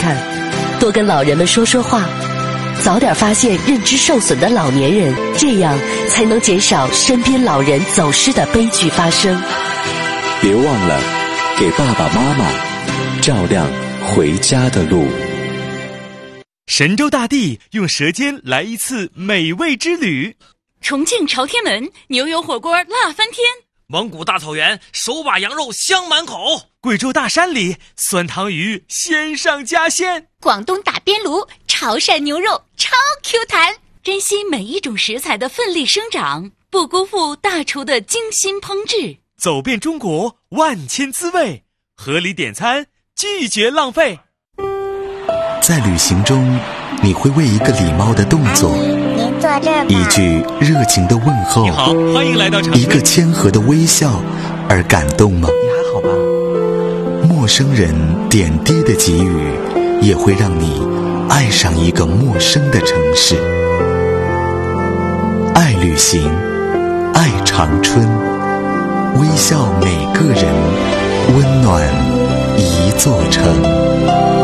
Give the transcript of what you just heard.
看，多跟老人们说说话，早点发现认知受损的老年人，这样才能减少身边老人走失的悲剧发生。 别忘了给爸爸妈妈照亮回家的路。 神州大地用舌尖来一次美味之旅， 重庆朝天门牛油火锅辣翻天， 蒙古大草原手把羊肉香满口， 贵州大山里酸汤鱼鲜上加鲜， 广东打边炉潮汕牛肉超 Q 弹。珍惜每一种食材的奋力生长，不辜负大厨的精心烹制。 走遍中国万千滋味，合理点餐，拒绝浪费。 在旅行中，你会为一个礼貌的动作， 您坐这儿吧， 一句热情的问候， 你好，欢迎来到长春， 一个谦和的微笑而感动吗？ 你还好吧？ 陌生人点滴的给予，也会让你爱上一个陌生的城市。爱旅行，爱长春，微笑每个人，温暖一座城。